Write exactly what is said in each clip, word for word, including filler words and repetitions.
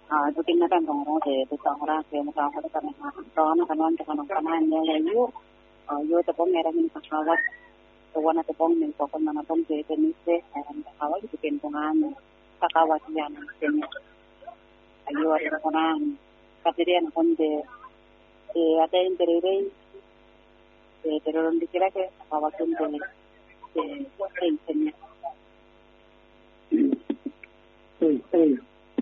à tôi tin nó đang còn nó thì tôi chọn ra thì nó chọn cái này đó nó còn nó còn nó còn anh nhớ là yêu yêu tập bóng này là mình phải học tôi want tập bóng mình có con nó trong cái cái này sẽ làm học cái cái công an kakawat yan kanya ayo ada con anh kasi dia nak konde eh ada yang terire eh terorong dikira ke kakawat tu eh eh kanya eh eh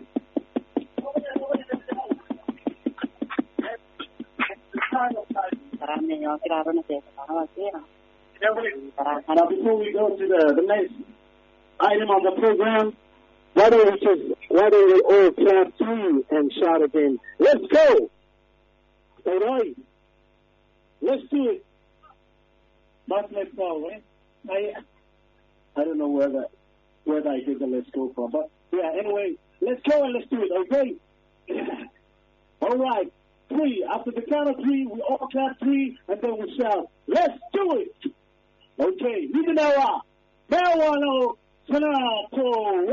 Karena yang kira orang itu kakawat dia. Now, before we go to the, the next item on the program, why don't we just, why don't we all clap three and shout again? Let's go! All right. Let's do it. But let's go, right? I, I don't know where that, where that I get the let's go from, but yeah, anyway, let's go and let's do it, okay? All right. Three. After the count of three, we all clap three, and then we shout, let's do it! Okay, Mindanao, Marijuana, Sanato.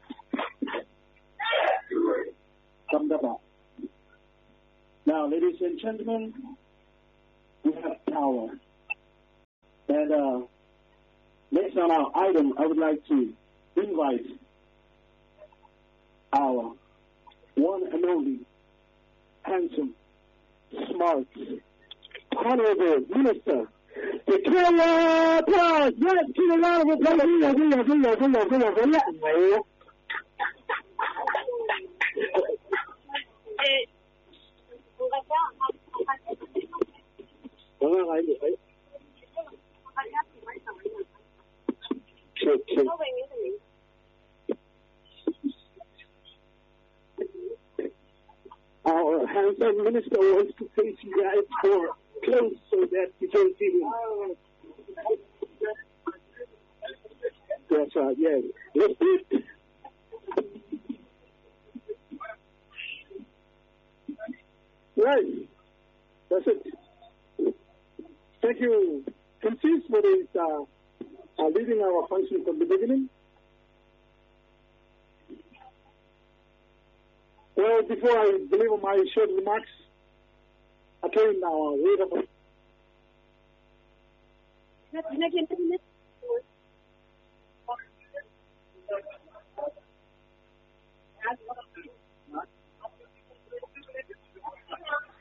Come up. Now, ladies and gentlemen, we have power. And uh, next on our item, I would like to invite our one and only handsome, smart, honorable minister. The Killer Plus! Yes, to the lot of it. Come on, come on, come on, come on, come on, come on, come on. Our handsome minister wants to face you guys for close so that you can see him. That's right, yes. Let's do it. Right. That's it. Thank you, Francis, for this, uh, uh, leading our function from the beginning. Well, before I deliver my short remarks, again, our read of